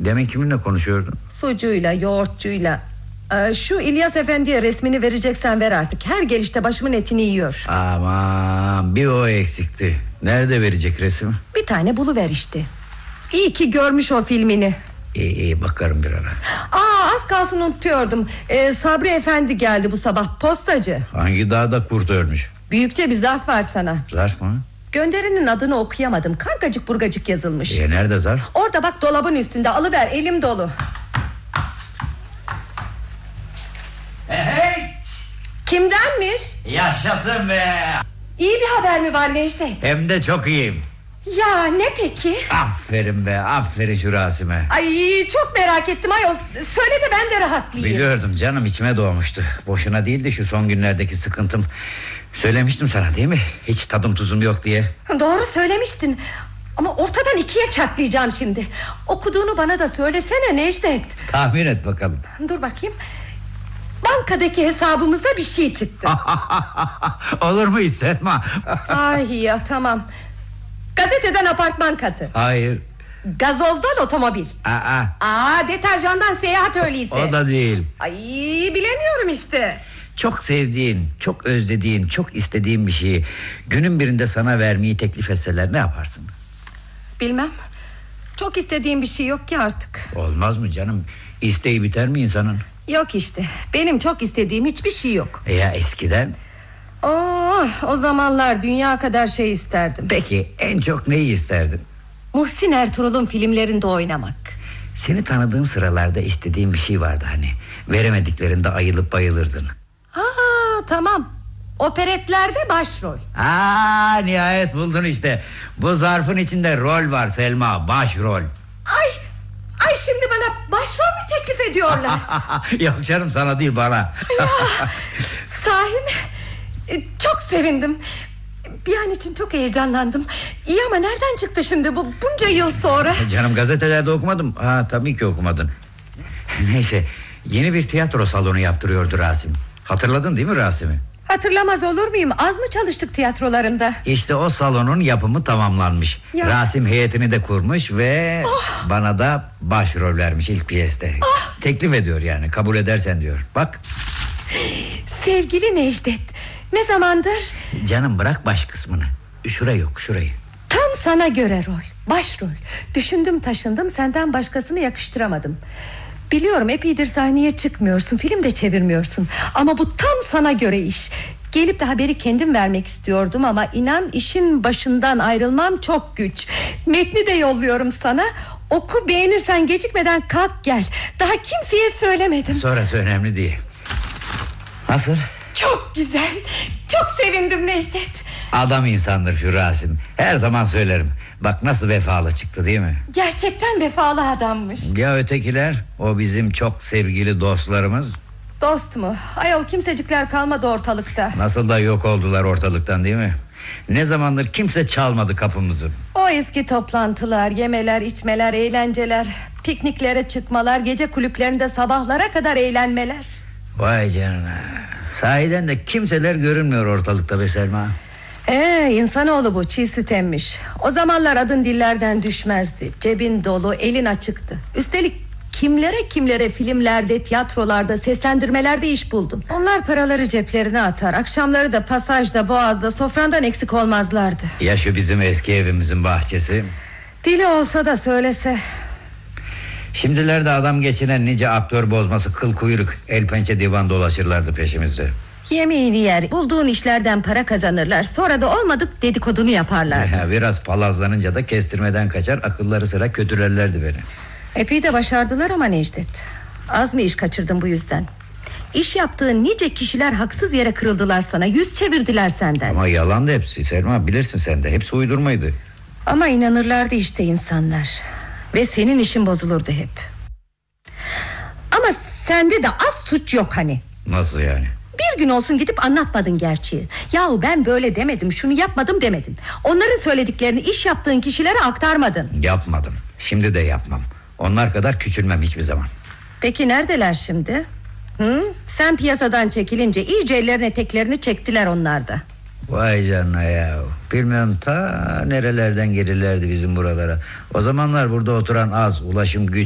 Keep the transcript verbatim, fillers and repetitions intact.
Demin kiminle konuşuyordun? Sucuyla, yoğurtçuyla. Ee, Şu İlyas Efendi'ye resmini vereceksen ver artık. Her gelişte başımın etini yiyor. Aman, bir o eksikti. Nerede verecek resmi? Bir tane buluver işte. İyi ki görmüş o filmini. İyi iyi, bakarım bir ara. Aa, az kalsın unutuyordum. ee, Sabri Efendi geldi bu sabah, postacı. Hangi dağda kurt ölmüş? Büyükçe bir zarf var sana. Zarf mı? Gönderinin adını okuyamadım. Kargacık burgacık yazılmış. E, nerede zarf? Orada bak, dolabın üstünde, alıver, elim dolu. Hey! Kimdenmiş? Yaşasın be! İyi bir haber mi var Necdet? Hem de çok iyiyim. Ya ne peki? Aferin be, aferin şu Rasim'e. Ay, çok merak ettim ayol. Söyle de ben de rahatlayayım. Biliyordum canım, içime doğmuştu. Boşuna değildi şu son günlerdeki sıkıntım. Söylemiştim sana değil mi? Hiç tadım tuzum yok diye. Doğru söylemiştin. Ama ortadan ikiye çatlayacağım şimdi. Okuduğunu bana da söylesene Necdet. Tahmin et bakalım. Dur bakayım. Bankadaki hesabımızda bir şey çıktı. Olur mu hiç Selma? Sahi ya, tamam. Gazeteden apartman katı. Hayır. Gazozdan otomobil. Aa, Aa, deterjandan seyahat öyleyse. o da değil. Ay, bilemiyorum işte. Çok sevdiğin, çok özlediğin, çok istediğin bir şeyi günün birinde sana vermeyi teklif etseler ne yaparsın? Bilmem. Çok istediğim bir şey yok ki artık. Olmaz mı canım? İsteği biter mi insanın? Yok işte. Benim çok istediğim hiçbir şey yok. E ya eskiden? Oh, o zamanlar dünya kadar şey isterdim. Peki en çok neyi isterdin? Muhsin Ertuğrul'un filmlerinde oynamak. Seni tanıdığım sıralarda istediğim bir şey vardı hani. Veremediklerinde ayılıp bayılırdın. Aa, tamam. Operetlerde başrol. Aa, nihayet buldun işte. Bu zarfın içinde rol var Selma, başrol. Ay, ay şimdi bana başrol mü teklif ediyorlar? Yok canım, sana değil bana. Ya, sahi mi? E, Çok sevindim. Bir an için çok heyecanlandım. İyi ama nereden çıktı şimdi bu bunca yıl sonra? Canım, gazetelerde okumadım. Ha, tabii ki okumadın. Neyse, yeni bir tiyatro salonu yaptırıyordu Rasim. Hatırladın değil mi Rasim'i? Hatırlamaz olur muyum? Az mı çalıştık tiyatrolarında? İşte o salonun yapımı tamamlanmış. Ya. Rasim heyetini de kurmuş ve Oh. bana da başrol vermiş ilk piyeste. Oh. Teklif ediyor yani, kabul edersen diyor. Bak. Sevgili Necdet, ne zamandır? Canım, bırak baş kısmını. Şurayı yok, şurayı. Tam sana göre rol, başrol. Düşündüm taşındım, senden başkasını yakıştıramadım. Biliyorum epeydir sahneye çıkmıyorsun, film de çevirmiyorsun. Ama bu tam sana göre iş. Gelip de haberi kendim vermek istiyordum ama inan işin başından ayrılmam çok güç. Metni de yolluyorum sana. Oku, beğenirsen gecikmeden kalk gel. Daha kimseye söylemedim. Sonrası önemli değil. Nasıl? Çok güzel. Çok sevindim Necdet. Adam insandır şu Rasim. Her zaman söylerim. Bak nasıl vefalı çıktı değil mi? Gerçekten vefalı adammış. Ya ötekiler? O bizim çok sevgili dostlarımız. Dost mu? Ayol, kimsecikler kalmadı ortalıkta. Nasıl da yok oldular ortalıktan değil mi? Ne zamandır kimse çalmadı kapımızı. O eski toplantılar, yemeler, içmeler, eğlenceler, pikniklere çıkmalar, gece kulüplerinde sabahlara kadar eğlenmeler. Vay canına. Sahiden de kimseler görünmüyor ortalıkta be Selma. Ee, insanoğlu bu, çiğ süt emmiş. O zamanlar adın dillerden düşmezdi. Cebin dolu, elin açıktı. Üstelik kimlere kimlere filmlerde, tiyatrolarda, seslendirmelerde iş buldum. Onlar paraları ceplerine atar, akşamları da pasajda, boğazda, sofrandan eksik olmazlardı. Ya şu bizim eski evimizin bahçesi? Dili olsa da söylese. Şimdilerde adam geçinen nice aktör bozması, kıl kuyruk, el pençe divan dolaşırlardı peşimizde. Yemeğini yer, bulduğun işlerden para kazanırlar. Sonra da olmadık dedikodunu yaparlar. Ya, biraz palazlanınca da kestirmeden kaçar, akılları sıra kötülerlerdi beni. Epey de başardılar ama Necdet. Az mı iş kaçırdın bu yüzden? İş yaptığın nice kişiler haksız yere kırıldılar sana, yüz çevirdiler senden. Ama yalandı hepsi Selma, bilirsin sen de, hepsi uydurmaydı. Ama inanırlardı işte insanlar. Ve senin işin bozulurdu hep. Ama sende de az suç yok hani. Nasıl yani? Bir gün olsun gidip anlatmadın gerçeği. Yahu ben böyle demedim, şunu yapmadım demedin. Onların söylediklerini iş yaptığın kişilere aktarmadın. Yapmadım, şimdi de yapmam. Onlar kadar küçülmem hiçbir zaman. Peki neredeler şimdi? Hı? Sen piyasadan çekilince iyice ellerine eteklerini çektiler onlar da. Vay canına ya. Bilmem ta nerelerden gelirlerdi bizim buralara. O zamanlar burada oturan az, ulaşım güç